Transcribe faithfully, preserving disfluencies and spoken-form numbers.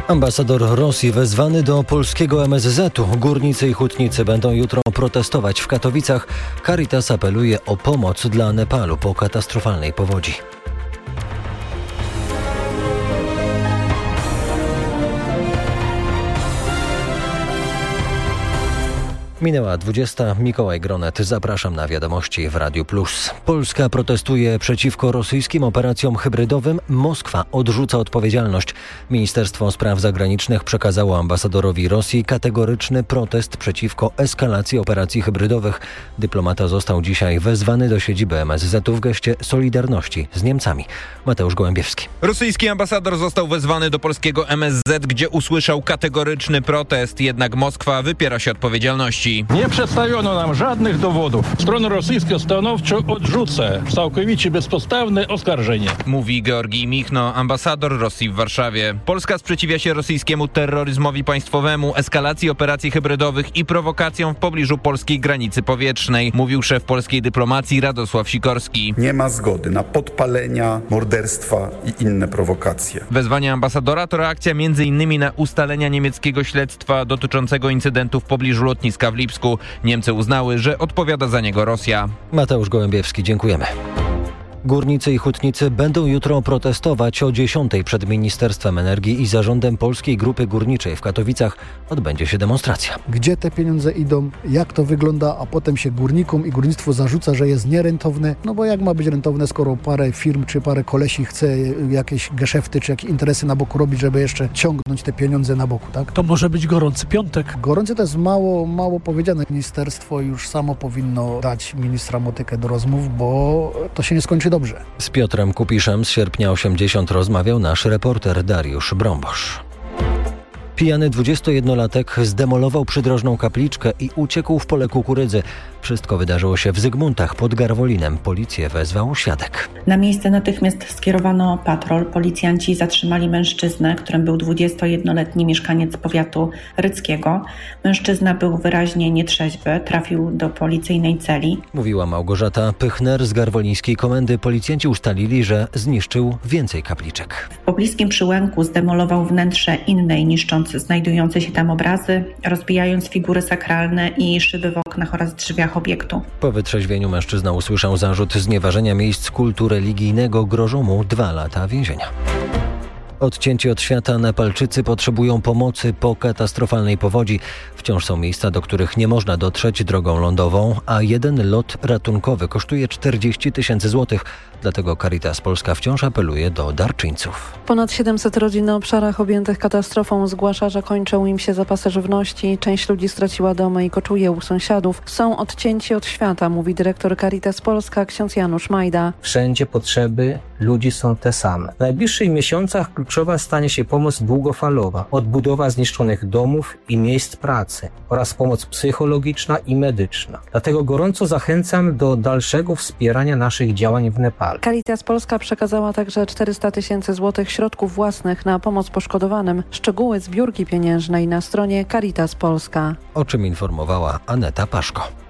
Ambasador Rosji wezwany do polskiego M S Z u. Górnicy i hutnicy będą jutro protestować w Katowicach. Caritas apeluje o pomoc dla Nepalu po katastrofalnej powodzi. Minęła dwudziesta. Mikołaj Gronet. Zapraszam na wiadomości w Radiu Plus. Polska protestuje przeciwko rosyjskim operacjom hybrydowym. Moskwa odrzuca odpowiedzialność. Ministerstwo Spraw Zagranicznych przekazało ambasadorowi Rosji kategoryczny protest przeciwko eskalacji operacji hybrydowych. Dyplomata został dzisiaj wezwany do siedziby M S Z u w geście solidarności z Niemcami. Mateusz Gołębiewski. Rosyjski ambasador został wezwany do polskiego M S Z, gdzie usłyszał kategoryczny protest. Jednak Moskwa wypiera się odpowiedzialności. Nie przedstawiono nam żadnych dowodów. Strona rosyjska stanowczo odrzuca całkowicie bezpodstawne oskarżenie. Mówi Georgij Michno, ambasador Rosji w Warszawie. Polska sprzeciwia się rosyjskiemu terroryzmowi państwowemu, eskalacji operacji hybrydowych i prowokacjom w pobliżu polskiej granicy powietrznej, mówił szef polskiej dyplomacji Radosław Sikorski. Nie ma zgody na podpalenia, morderstwa i inne prowokacje. Wezwanie ambasadora to reakcja między innymi na ustalenia niemieckiego śledztwa dotyczącego incydentu w pobliżu lotniska w Lipsku. Niemcy uznały, że odpowiada za niego Rosja. Mateusz Gołębiewski, dziękujemy. Górnicy i hutnicy będą jutro protestować o dziesiątej przed Ministerstwem Energii i Zarządem Polskiej Grupy Górniczej w Katowicach. Odbędzie się demonstracja. Gdzie te pieniądze idą, jak to wygląda, a potem się górnikom i górnictwu zarzuca, że jest nierentowne. No bo jak ma być rentowne, skoro parę firm czy parę kolesi chce jakieś geszefty czy jakieś interesy na boku robić, żeby jeszcze ciągnąć te pieniądze na boku, tak? To może być gorący piątek. Gorący to jest mało, mało powiedziane. Ministerstwo już samo powinno dać ministra motykę do rozmów, bo to się nie skończy dobrze. Z Piotrem Kupiszem z Sierpnia osiemdziesiąt rozmawiał nasz reporter Dariusz Brąbosz. Pijany dwudziestojednolatek zdemolował przydrożną kapliczkę i uciekł w pole kukurydzy. Wszystko wydarzyło się w Zygmuntach pod Garwolinem. Policję wezwał świadek. Na miejsce natychmiast skierowano patrol. Policjanci zatrzymali mężczyznę, którym był dwudziestojednoletni mieszkaniec powiatu ryckiego. Mężczyzna był wyraźnie nietrzeźwy, trafił do policyjnej celi. Mówiła Małgorzata Pychner z garwolińskiej komendy. Policjanci ustalili, że zniszczył więcej kapliczek. W pobliskim Przyłęku zdemolował wnętrze innej, niszcząc znajdujące się tam obrazy, rozbijając figury sakralne i szyby w oknach oraz drzwiach obiektu. Po wytrzeźwieniu mężczyzna usłyszał zarzut znieważenia miejsc kultu religijnego. Grożą mu dwa lata więzienia. Odcięci od świata Nepalczycy potrzebują pomocy po katastrofalnej powodzi. Wciąż są miejsca, do których nie można dotrzeć drogą lądową, a jeden lot ratunkowy kosztuje czterdzieści tysięcy złotych. Dlatego Caritas Polska wciąż apeluje do darczyńców. Ponad siedemset rodzin na obszarach objętych katastrofą zgłasza, że kończą im się zapasy żywności. Część ludzi straciła domy i koczuje u sąsiadów. Są odcięci od świata, mówi dyrektor Caritas Polska ksiądz Janusz Majda. Wszędzie potrzeby ludzi są te same. W najbliższych miesiącach kluczowa stanie się pomoc długofalowa, odbudowa zniszczonych domów i miejsc pracy oraz pomoc psychologiczna i medyczna. Dlatego gorąco zachęcam do dalszego wspierania naszych działań w Nepalu. Caritas Polska przekazała także czterysta tysięcy złotych środków własnych na pomoc poszkodowanym. Szczegóły zbiórki pieniężnej na stronie Caritas Polska. O czym informowała Aneta Paszko.